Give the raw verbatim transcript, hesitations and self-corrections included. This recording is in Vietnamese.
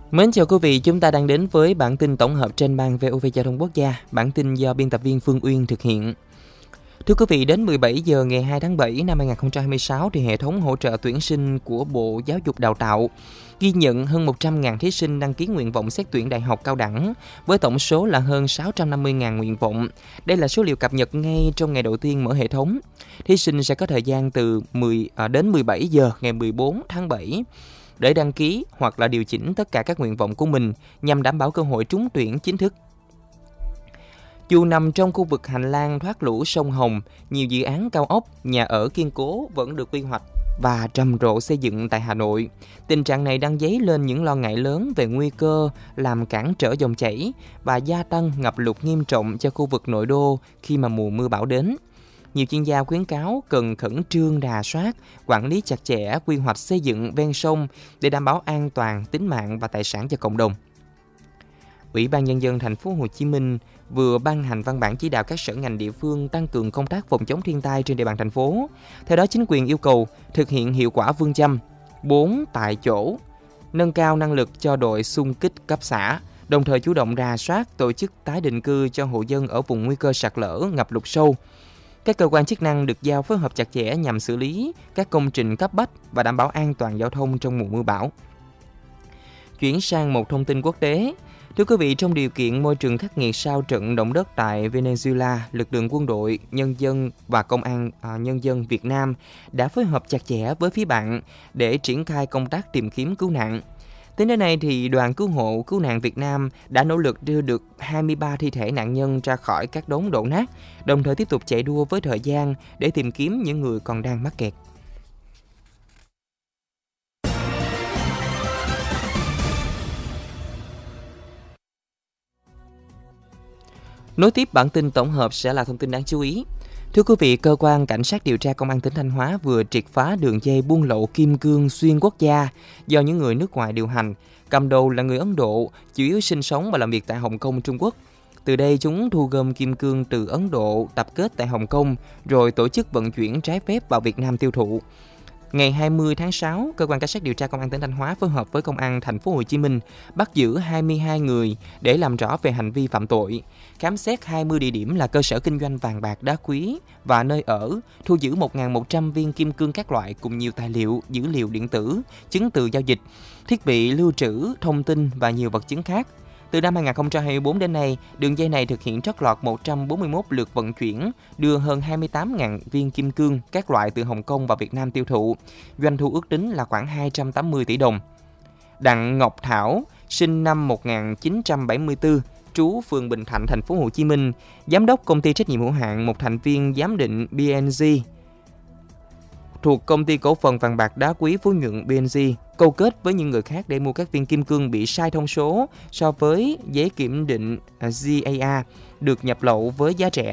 Mến chào quý vị, chúng ta đang đến với bản tin tổng hợp trên ban vê o vê Giao thông Quốc gia. Bản tin do biên tập viên Phương Uyên thực hiện. Thưa quý vị, đến mười bảy giờ ngày hai tháng bảy năm hai nghìn không trăm hai mươi sáu thì hệ thống hỗ trợ tuyển sinh của Bộ Giáo dục Đào tạo ghi nhận hơn một trăm nghìn thí sinh đăng ký nguyện vọng xét tuyển đại học cao đẳng với tổng số là hơn sáu trăm năm mươi nghìn nguyện vọng. Đây là số liệu cập nhật ngay trong ngày đầu tiên mở hệ thống. Thí sinh sẽ có thời gian từ mười đến mười bảy giờ ngày mười bốn tháng bảy để đăng ký hoặc là điều chỉnh tất cả các nguyện vọng của mình nhằm đảm bảo cơ hội trúng tuyển chính thức. Dù nằm trong khu vực hành lang thoát lũ sông Hồng, nhiều dự án cao ốc, nhà ở kiên cố vẫn được quy hoạch và rầm rộ xây dựng tại Hà Nội. Tình trạng này đang dấy lên những lo ngại lớn về nguy cơ làm cản trở dòng chảy và gia tăng ngập lụt nghiêm trọng cho khu vực nội đô khi mà mùa mưa bão đến. Nhiều chuyên gia khuyến cáo cần khẩn trương rà soát, quản lý chặt chẽ quy hoạch xây dựng ven sông để đảm bảo an toàn tính mạng và tài sản cho cộng đồng. Ủy ban Nhân dân thành phố Hồ Chí Minh vừa ban hành văn bản chỉ đạo các sở ngành địa phương tăng cường công tác phòng chống thiên tai trên địa bàn thành phố. Theo đó, chính quyền yêu cầu thực hiện hiệu quả phương châm bốn tại chỗ, nâng cao năng lực cho đội xung kích cấp xã, đồng thời chủ động rà soát tổ chức tái định cư cho hộ dân ở vùng nguy cơ sạt lở, ngập lụt sâu. Các cơ quan chức năng được giao phối hợp chặt chẽ nhằm xử lý các công trình cấp bách và đảm bảo an toàn giao thông trong mùa mưa bão. Chuyển sang một thông tin quốc tế. Thưa quý vị, trong điều kiện môi trường khắc nghiệt sau trận động đất tại Venezuela, lực lượng quân đội, nhân dân và công an à, nhân dân Việt Nam đã phối hợp chặt chẽ với phía bạn để triển khai công tác tìm kiếm cứu nạn. Đến đến nay thì đoàn cứu hộ cứu nạn Việt Nam đã nỗ lực đưa được hai mươi ba thi thể nạn nhân ra khỏi các đống đổ nát, đồng thời tiếp tục chạy đua với thời gian để tìm kiếm những người còn đang mắc kẹt. Nối tiếp bản tin tổng hợp sẽ là thông tin đáng chú ý. Thưa quý vị, cơ quan cảnh sát điều tra công an tỉnh Thanh Hóa vừa triệt phá đường dây buôn lậu kim cương xuyên quốc gia do những người nước ngoài điều hành. Cầm đầu là người Ấn Độ, chủ yếu sinh sống và làm việc tại Hồng Kông, Trung Quốc. Từ đây chúng thu gom kim cương từ Ấn Độ, tập kết tại Hồng Kông, rồi tổ chức vận chuyển trái phép vào Việt Nam tiêu thụ. Ngày hai mươi tháng sáu, cơ quan cảnh sát điều tra công an tỉnh Thanh Hóa phối hợp với công an thành phố Hồ Chí Minh bắt giữ hai mươi hai người để làm rõ về hành vi phạm tội. Khám xét hai mươi địa điểm là cơ sở kinh doanh vàng bạc đá quý và nơi ở, thu giữ một nghìn một trăm viên kim cương các loại cùng nhiều tài liệu, dữ liệu điện tử, chứng từ giao dịch, thiết bị lưu trữ, thông tin và nhiều vật chứng khác. Từ năm hai nghìn không trăm hai mươi tư đến nay, đường dây này thực hiện trót lọt một trăm bốn mươi mốt lượt vận chuyển, đưa hơn hai mươi tám nghìn viên kim cương các loại từ Hồng Kông vào Việt Nam tiêu thụ. Doanh thu ước tính là khoảng hai trăm tám mươi tỷ đồng. Đặng Ngọc Thảo, sinh năm một nghìn chín trăm bảy mươi tư, trú phường Bình Thạnh, thành phố Hồ Chí Minh, giám đốc công ty trách nhiệm hữu hạn một thành viên giám định bê en giê thuộc công ty cổ phần vàng bạc đá quý Phú Nhuận bê en giê, câu kết với những người khác để mua các viên kim cương bị sai thông số so với giấy kiểm định giê a rờ được nhập lậu với giá rẻ